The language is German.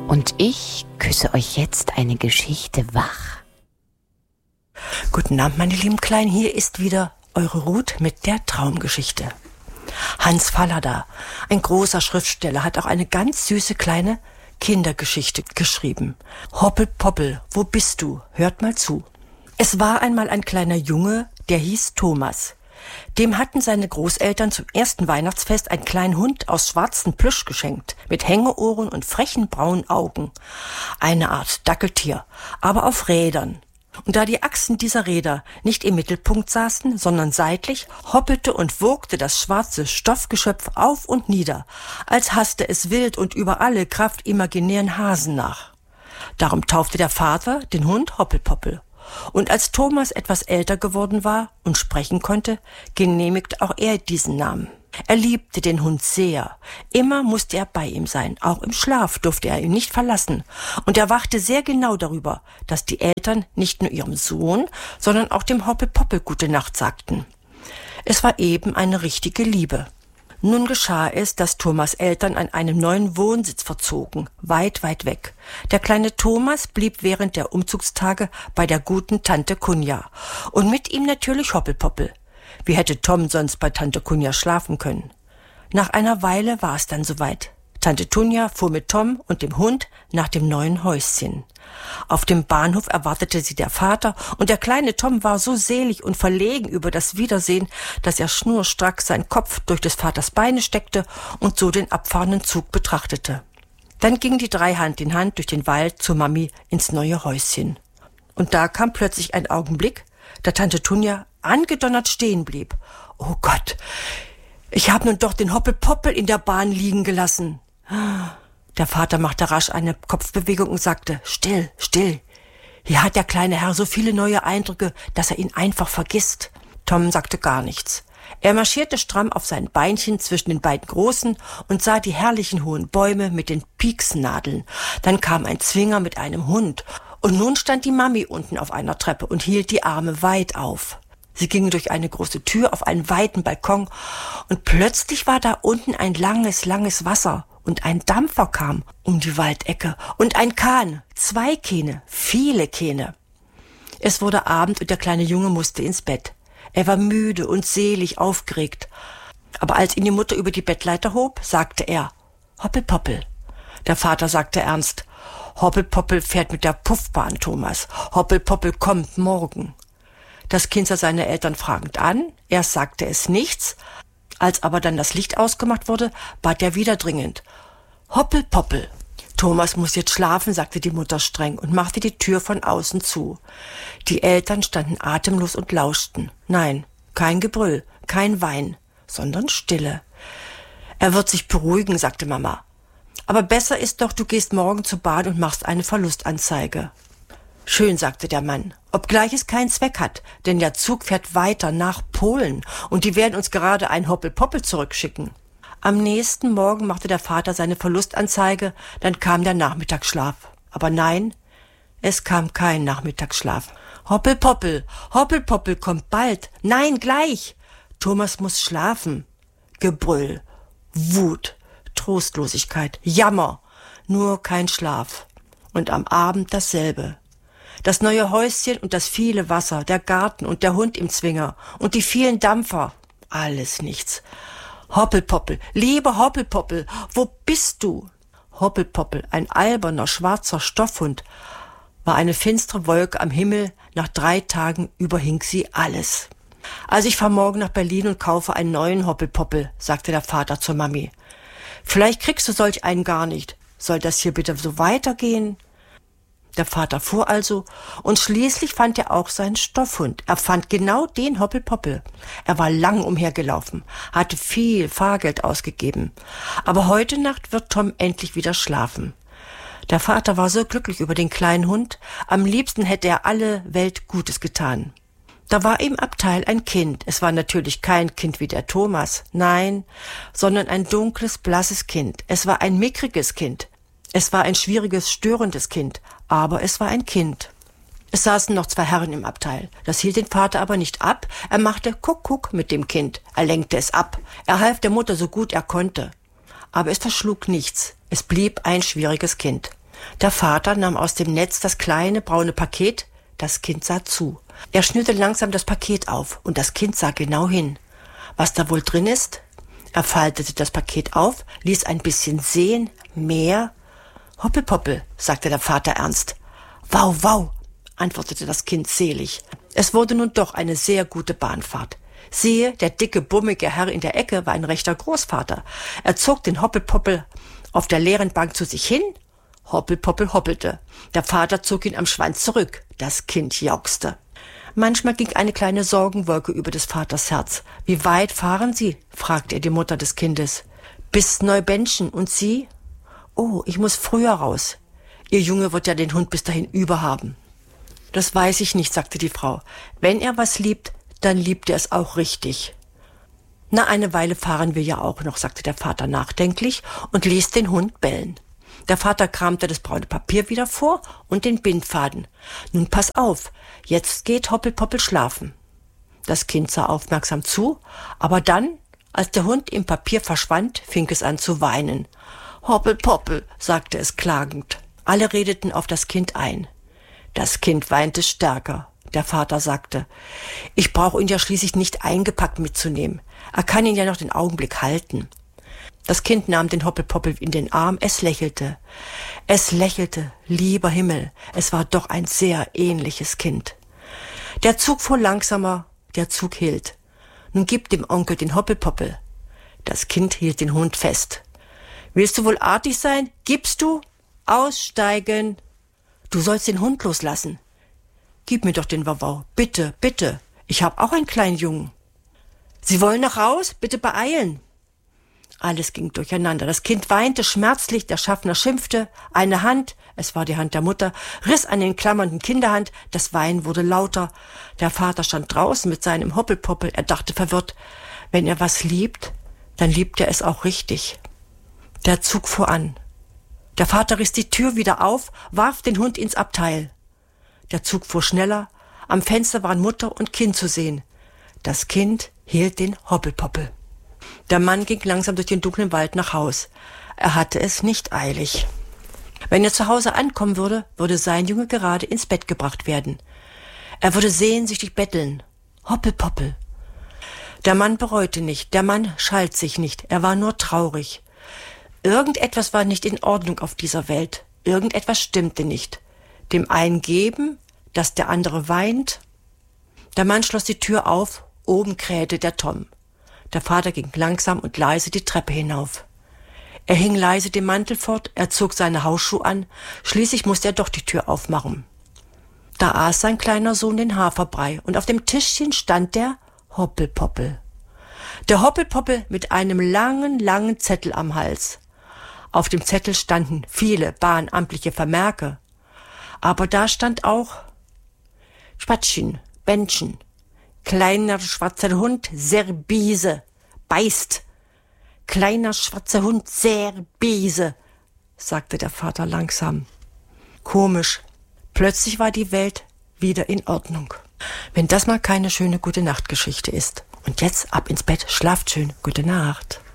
Und ich küsse euch jetzt eine Geschichte wach. Guten Abend, meine lieben Kleinen, hier ist wieder eure Ruth mit der Traumgeschichte. Hans Fallada, ein großer Schriftsteller, hat auch eine ganz süße kleine Kindergeschichte geschrieben. Hoppel Poppel, wo bist du? Hört mal zu. Es war einmal ein kleiner Junge, der hieß Thomas. Dem hatten seine Großeltern zum ersten Weihnachtsfest einen kleinen Hund aus schwarzem Plüsch geschenkt, mit Hängeohren und frechen braunen Augen. Eine Art Dackeltier, aber auf Rädern. Und da die Achsen dieser Räder nicht im Mittelpunkt saßen, sondern seitlich, hoppelte und wogte das schwarze Stoffgeschöpf auf und nieder, als hasste es wild und über alle Kraft imaginären Hasen nach. Darum taufte der Vater den Hund Hoppelpoppel. Und als Thomas etwas älter geworden war und sprechen konnte, genehmigte auch er diesen Namen. Er liebte den Hund sehr. Immer musste er bei ihm sein. Auch im Schlaf durfte er ihn nicht verlassen. Und er wachte sehr genau darüber, dass die Eltern nicht nur ihrem Sohn, sondern auch dem Hoppelpoppel gute Nacht sagten. Es war eben eine richtige Liebe. Nun geschah es, dass Thomas' Eltern an einen neuen Wohnsitz verzogen, weit, weit weg. Der kleine Thomas blieb während der Umzugstage bei der guten Tante Kunja. Und mit ihm natürlich Hoppelpoppel. Wie hätte Tom sonst bei Tante Kunja schlafen können? Nach einer Weile war es dann soweit. Tante Tunja fuhr mit Tom und dem Hund nach dem neuen Häuschen. Auf dem Bahnhof erwartete sie der Vater, und der kleine Tom war so selig und verlegen über das Wiedersehen, dass er schnurstracks seinen Kopf durch des Vaters Beine steckte und so den abfahrenden Zug betrachtete. Dann gingen die drei Hand in Hand durch den Wald zu Mami ins neue Häuschen. Und da kam plötzlich ein Augenblick, da Tante Tunja angedonnert stehen blieb. Oh Gott, ich habe nun doch den Hoppelpoppel in der Bahn liegen gelassen. Der Vater machte rasch eine Kopfbewegung und sagte, still, still. Hier hat der kleine Herr so viele neue Eindrücke, dass er ihn einfach vergisst. Tom sagte gar nichts. Er marschierte stramm auf seinen Beinchen zwischen den beiden Großen und sah die herrlichen hohen Bäume mit den Pieksnadeln. Dann kam ein Zwinger mit einem Hund. Und nun stand die Mami unten auf einer Treppe und hielt die Arme weit auf. Sie gingen durch eine große Tür auf einen weiten Balkon und plötzlich war da unten ein langes, langes Wasser und ein Dampfer kam um die Waldecke und ein Kahn, 2 Kähne, viele Kähne. Es wurde Abend und der kleine Junge musste ins Bett. Er war müde und selig aufgeregt. Aber als ihn die Mutter über die Bettleiter hob, sagte er, Hoppelpoppel. Der Vater sagte ernst, Hoppelpoppel fährt mit der Puffbahn, Thomas. Hoppelpoppel kommt morgen. Das Kind sah seine Eltern fragend an. Erst sagte es nichts. Als aber dann das Licht ausgemacht wurde, bat er wieder dringend. Hoppelpoppel. Thomas muss jetzt schlafen, sagte die Mutter streng und machte die Tür von außen zu. Die Eltern standen atemlos und lauschten. Nein, kein Gebrüll, kein Wein, sondern Stille. Er wird sich beruhigen, sagte Mama. Aber besser ist doch, du gehst morgen zur Bahn und machst eine Verlustanzeige. Schön, sagte der Mann, obgleich es keinen Zweck hat, denn der Zug fährt weiter nach Polen und die werden uns gerade ein Hoppelpoppel zurückschicken. Am nächsten Morgen machte der Vater seine Verlustanzeige, dann kam der Nachmittagsschlaf. Aber nein, es kam kein Nachmittagsschlaf. Hoppelpoppel, Hoppelpoppel kommt bald, nein, gleich. Thomas muss schlafen. Gebrüll, Wut, Trostlosigkeit, Jammer, nur kein Schlaf. Und am Abend dasselbe. Das neue Häuschen und das viele Wasser, der Garten und der Hund im Zwinger und die vielen Dampfer. Alles nichts. Hoppelpoppel, lieber Hoppelpoppel, wo bist du? Hoppelpoppel, ein alberner, schwarzer Stoffhund, war eine finstere Wolke am Himmel. Nach 3 Tagen überhing sie alles. Also ich fahr morgen nach Berlin und kaufe einen neuen Hoppelpoppel, sagte der Vater zur Mami. Vielleicht kriegst du solch einen gar nicht. Soll das hier bitte so weitergehen? Der Vater fuhr also und schließlich fand er auch seinen Stoffhund. Er fand genau den Hoppelpoppel. Er war lang umhergelaufen, hatte viel Fahrgeld ausgegeben. Aber heute Nacht wird Tom endlich wieder schlafen. Der Vater war so glücklich über den kleinen Hund, am liebsten hätte er alle Welt Gutes getan. Da war im Abteil ein Kind. Es war natürlich kein Kind wie der Thomas, nein, sondern ein dunkles, blasses Kind. Es war ein mickriges Kind. Es war ein schwieriges, störendes Kind, aber es war ein Kind. Es saßen noch 2 Herren im Abteil. Das hielt den Vater aber nicht ab. Er machte Kuckuck mit dem Kind. Er lenkte es ab. Er half der Mutter so gut er konnte. Aber es verschlug nichts. Es blieb ein schwieriges Kind. Der Vater nahm aus dem Netz das kleine braune Paket. Das Kind sah zu. Er schnürte langsam das Paket auf und das Kind sah genau hin. Was da wohl drin ist? Er faltete das Paket auf, ließ ein bisschen sehen, mehr. Hoppelpoppel, sagte der Vater ernst. Wow, wow, antwortete das Kind selig. Es wurde nun doch eine sehr gute Bahnfahrt. Siehe, der dicke, bummige Herr in der Ecke war ein rechter Großvater. Er zog den Hoppelpoppel auf der leeren Bank zu sich hin. Hoppelpoppel hoppelte. Der Vater zog ihn am Schwanz zurück. Das Kind jauchzte. Manchmal ging eine kleine Sorgenwolke über des Vaters Herz. Wie weit fahren Sie? Fragte er die Mutter des Kindes. Bis Neubenschen. Und Sie? Oh, ich muss früher raus. Ihr Junge wird ja den Hund bis dahin überhaben. Das weiß ich nicht, sagte die Frau. Wenn er was liebt, dann liebt er es auch richtig. Na, eine Weile fahren wir ja auch noch, sagte der Vater nachdenklich und ließ den Hund bellen. Der Vater kramte das braune Papier wieder vor und den Bindfaden. Nun pass auf, jetzt geht Hoppelpoppel schlafen. Das Kind sah aufmerksam zu, aber dann, als der Hund im Papier verschwand, fing es an zu weinen. Hoppelpoppel, sagte es klagend. Alle redeten auf das Kind ein. Das Kind weinte stärker. Der Vater sagte, ich brauche ihn ja schließlich nicht eingepackt mitzunehmen. Er kann ihn ja noch den Augenblick halten. Das Kind nahm den Hoppelpoppel in den Arm, es lächelte. Es lächelte, lieber Himmel, es war doch ein sehr ähnliches Kind. Der Zug fuhr langsamer, der Zug hielt. Nun gib dem Onkel den Hoppelpoppel. Das Kind hielt den Hund fest. Willst du wohl artig sein? Gibst du? Aussteigen. Du sollst den Hund loslassen. Gib mir doch den Wawau. Bitte, bitte. Ich hab auch einen kleinen Jungen. Sie wollen noch raus? Bitte beeilen. Alles ging durcheinander. Das Kind weinte schmerzlich, der Schaffner schimpfte. Eine Hand, es war die Hand der Mutter, riss an den klammernden Kinderhand. Das Weinen wurde lauter. Der Vater stand draußen mit seinem Hoppelpoppel. Er dachte verwirrt, wenn er was liebt, dann liebt er es auch richtig. Der Zug fuhr an. Der Vater riss die Tür wieder auf, warf den Hund ins Abteil. Der Zug fuhr schneller. Am Fenster waren Mutter und Kind zu sehen. Das Kind hielt den Hoppelpoppel. Der Mann ging langsam durch den dunklen Wald nach Haus. Er hatte es nicht eilig. Wenn er zu Hause ankommen würde, würde sein Junge gerade ins Bett gebracht werden. Er würde sehnsüchtig betteln. Hoppelpoppel. Der Mann bereute nicht, der Mann schalt sich nicht, er war nur traurig. Irgendetwas war nicht in Ordnung auf dieser Welt. Irgendetwas stimmte nicht. Dem einen geben, dass der andere weint. Der Mann schloss die Tür auf, oben krähte der Tom. Der Vater ging langsam und leise die Treppe hinauf. Er hing leise den Mantel fort, er zog seine Hausschuhe an, schließlich musste er doch die Tür aufmachen. Da aß sein kleiner Sohn den Haferbrei und auf dem Tischchen stand der Hoppelpoppel. Der Hoppelpoppel mit einem langen, langen Zettel am Hals. Auf dem Zettel standen viele bahnamtliche Vermerke. Aber da stand auch Spatschen, Bändchen, kleiner schwarzer Hund, sehr biese, beißt. Kleiner schwarzer Hund, sehr biese, sagte der Vater langsam. Komisch, plötzlich war die Welt wieder in Ordnung. Wenn das mal keine schöne Gute-Nacht-Geschichte ist. Und jetzt ab ins Bett, schlaft schön, gute Nacht.